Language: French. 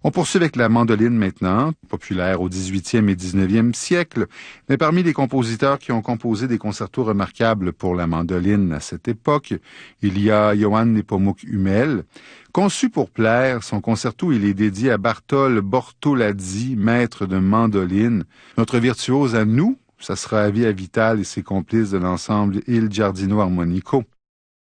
On poursuit avec la mandoline maintenant, populaire au 18e et 19e siècle. Mais parmi les compositeurs qui ont composé des concertos remarquables pour la mandoline à cette époque, il y a Johann Nepomuk Hummel. Conçu pour plaire, son concerto il est dédié à Bartol Bortolazzi, maître de mandoline. Notre virtuose à nous, ça sera Via Vital et ses complices de l'ensemble Il Giardino Armonico.